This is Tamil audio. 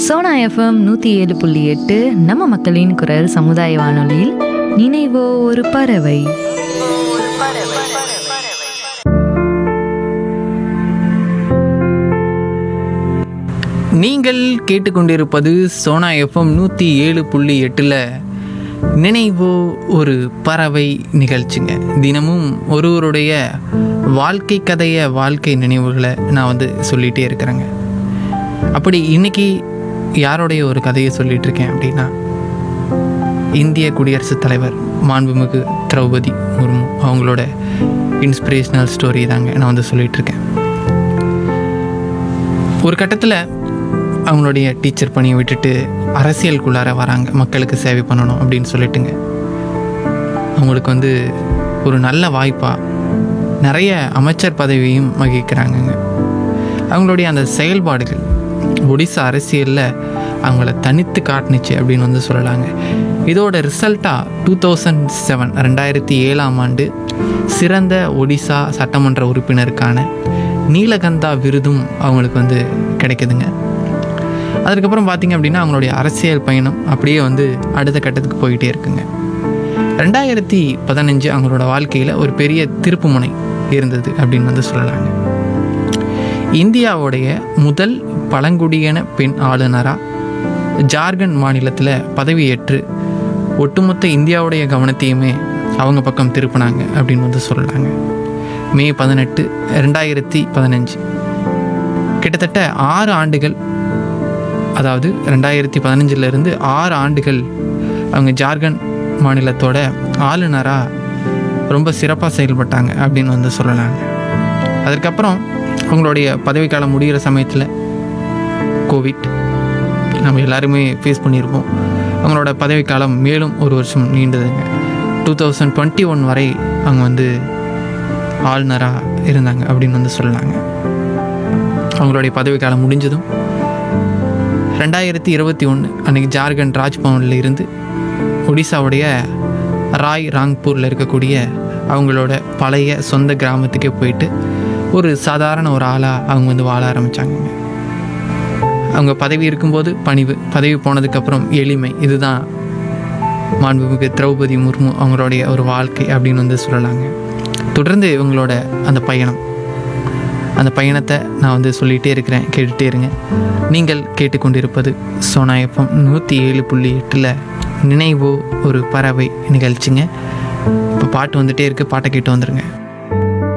சோனா எஃப்எம் 107.8 நம்ம மக்களின் குரல் சமுதாய வானொலியில் நினைவோ ஒரு பறவை. நீங்கள் கேட்டுக்கொண்டிருப்பது சோனா எஃப்எம் 107.8 நினைவோ ஒரு பறவை நிகழ்ச்சிங்க. தினமும் ஒருவருடைய வாழ்க்கை கதையை, வாழ்க்கை நினைவுகளை நான் சொல்லிகிட்டே இருக்கிறேங்க. அப்படி இன்னைக்கு யாருடைய ஒரு கதையை சொல்லிகிட்டு இருக்கேன் அப்படின்னா, இந்திய குடியரசுத் தலைவர் மாண்புமிகு திரௌபதி முர்மு அவங்களோட இன்ஸ்பிரேஷனல் ஸ்டோரி தாங்க நான் சொல்லிகிட்ருக்கேன். ஒரு கட்டத்தில் அவங்களுடைய டீச்சர் பணியை விட்டுட்டு அரசியலுக்குள்ளார வராங்க. மக்களுக்கு சேவை பண்ணணும் அப்படின்னு சொல்லிட்டுங்க. அவங்களுக்கு ஒரு நல்ல வாய்ப்பாக நிறைய அமைச்சர் பதவியையும் வகிக்கிறாங்கங்க. அவங்களுடைய அந்த செயல்பாடுகள் ஒடிசா அரசியலில் அவங்கள தனித்து காட்டுனுச்சு அப்படின்னு சொல்லலாங்க. இதோட ரிசல்ட்டாக 2007 ஆண்டு சிறந்த ஒடிசா சட்டமன்ற உறுப்பினருக்கான நீலகந்தா விருதும் அவங்களுக்கு கிடைக்குதுங்க. அதுக்கப்புறம் பார்த்திங்க அப்படின்னா அவங்களுடைய அரசியல் பயணம் அப்படியே அடுத்த கட்டத்துக்கு போயிட்டே இருக்குங்க. 2015 அவங்களோட வாழ்க்கையில் ஒரு பெரிய திருப்புமுனை இருந்தது அப்படின்னு சொல்லலாங்க. இந்தியாவுடைய முதல் பழங்குடியின பெண் ஆளுநராக ஜார்க்கண்ட் மாநிலத்தில் பதவியேற்று ஒட்டுமொத்த இந்தியாவுடைய கவனத்தையுமே அவங்க பக்கம் திருப்பினாங்க அப்படின்னு சொல்லலாங்க. மே 18, 2015 கிட்டத்தட்ட 6 ஆண்டுகள், அதாவது 2015 6 ஆண்டுகள் அவங்க ஜார்க்கண்ட் மாநிலத்தோட ஆளுநராக ரொம்ப சிறப்பாக செயல்பட்டாங்க அப்படின்னு சொல்லலாங்க. அதுக்கப்புறம் அவங்களுடைய பதவிக்காலம் முடிகிற சமயத்தில் கோவிட் நம்ம எல்லாருமே ஃபேஸ் பண்ணியிருப்போம். அவங்களோட பதவிக்காலம் மேலும் ஒரு வருஷம் நீண்டதுங்க. 2021 வரை அவங்க ஆளுநராக இருந்தாங்க அப்படின்னு சொல்லலாங்க. அவங்களுடைய பதவிக்காலம் முடிஞ்சதும் 2021 அன்றைக்கி ஜார்க்கண்ட் ராஜ்பவனில் இருந்து ஒடிசாவுடைய ராய் ராங்பூரில் இருக்கக்கூடிய அவங்களோட பழைய சொந்த கிராமத்துக்கே போயிட்டு ஒரு சாதாரண ஒரு ஆளாக அவங்க வாழ ஆரம்பித்தாங்க. அவங்க பதவி இருக்கும்போது பணிவு, பதவி போனதுக்கப்புறம் எளிமை, இதுதான் மாண்புமிகு திரௌபதி முர்மு அவங்களுடைய ஒரு வாழ்க்கை அப்படின்னு சொல்லலாங்க. தொடர்ந்து இவங்களோட அந்த பயணத்தை நான் சொல்லிகிட்டே இருக்கிறேன், கேட்டுகிட்டே இருங்க. நீங்கள் கேட்டுக்கொண்டிருப்பது சோனா எஃப்எம் 107.8 நினைவோ ஒரு பறவை நிகழ்ச்சிங்க. இப்போ பாட்டு வந்துகிட்டே இருக்குது, பாட்டை கேட்டு வந்துடுங்க.